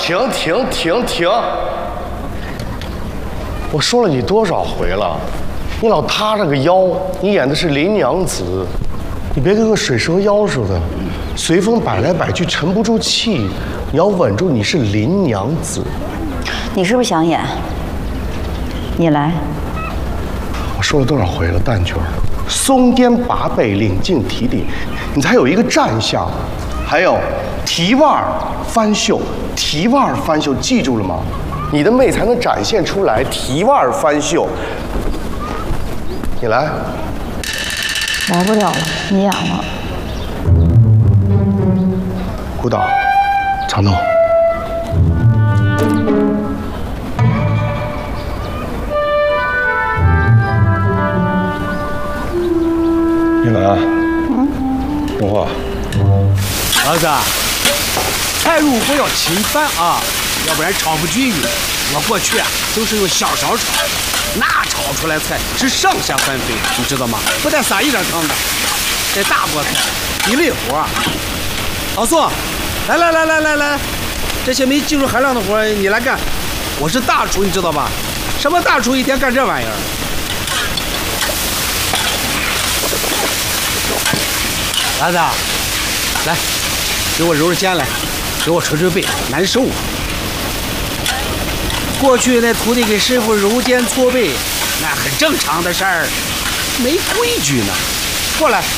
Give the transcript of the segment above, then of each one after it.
停！我说了你多少回了，你老塌着个腰，你演的是林娘子，你别跟个水蛇腰似的，随风摆来摆去沉不住气，你要稳住，你是林娘子。 你是不是想演？你来。 我说了多少回了，旦角儿，松肩拔背，领劲提领，你才有一个站相。还有提腕翻袖，提腕翻袖，记住了吗？你的媚才能展现出来。提腕翻袖，你来。 来不了了，你演了。 舞蹈，长弄。玉兰，说话。 儿子，菜入锅要勤翻啊，要不然炒不均匀。我过去啊都是用小勺炒，那炒出来菜是上下翻飞，你知道吗？不带撒一点汤的。这大锅菜一累活啊。老宋，来，这些没技术含量的活你来干。我是大厨，你知道吧？什么大厨一天干这玩意儿？儿子，来，给我揉揉肩来，给我捶捶背，难受啊。过去那徒弟给师傅揉肩搓背，那很正常的事儿，没规矩呢。过来，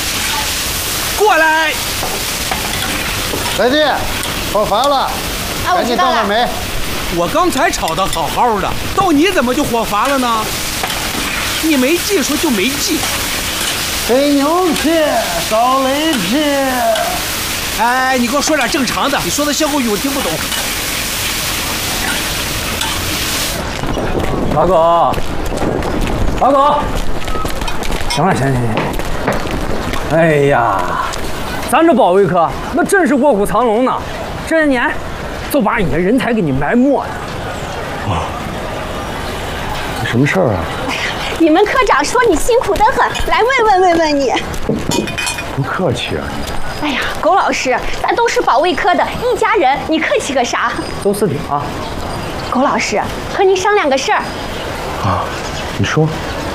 来弟，炒烦了，赶紧倒点煤。 我刚才炒的好好的，到你怎么就火烦了呢？你没技术就没技术。 给牛吃，少雷吃。 哎，你给我说点正常的，你说的歇后语我听不懂。 老狗，行了，哎呀，咱这保卫科那真是卧虎藏龙呢，这些年就把你的人才给你埋没了。 哇，什么事儿啊？ 你们科长说你辛苦得很，来问你。 不客气啊。 哎呀，狗老师，咱都是保卫科的一家人，你客气个啥？ 都是你啊。 狗老师，和你商量个事儿。 啊，你说。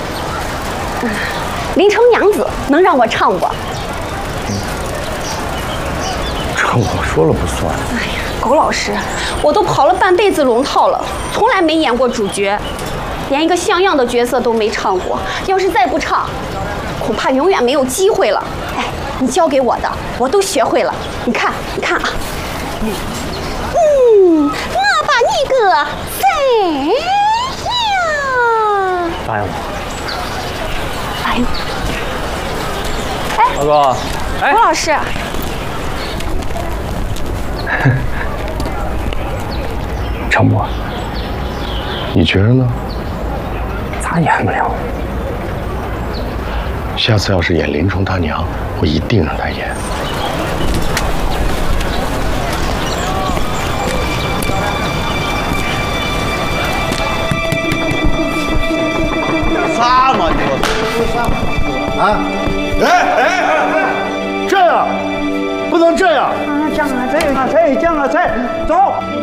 林城娘子能让我唱不？ 这我说了不算。 哎呀，狗老师，我都跑了半辈子龙套了，从来没演过主角。连一个像样的角色都没唱过，要是再不唱，恐怕永远没有机会了。哎，你教给我的，我都学会了。你看啊，我把你个宰了！ 答应我。 答应。哎， 老哥，哎， 郭老师。 张博，你觉得呢？ 咋演不了？ 下次要是演林冲他娘，我一定让他演。 啥嘛你说？啊？哎，这样不能这样。 酱啊菜，走。